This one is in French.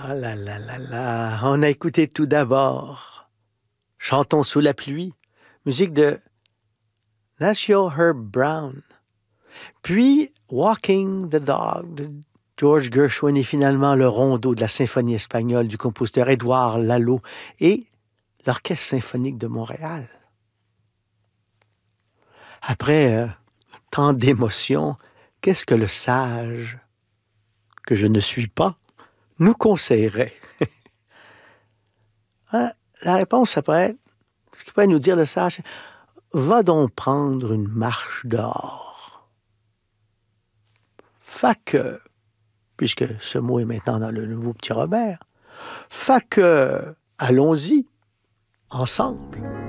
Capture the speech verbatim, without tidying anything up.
Ah là là là là, on a écouté tout d'abord Chantons sous la pluie, musique de Nacio Herb Brown. Puis Walking the Dog de George Gershwin et finalement le rondo de la symphonie espagnole du compositeur Édouard Lalo et l'Orchestre symphonique de Montréal. Après euh, tant d'émotions, qu'est-ce que le sage, que je ne suis pas, nous conseillerait? Hein? La réponse, ça pourrait être, ce qu'il pourrait nous dire le sage, c'est, va donc prendre une marche dehors. Fait que, puisque ce mot est maintenant dans le nouveau Petit Robert, fait que, allons-y, ensemble.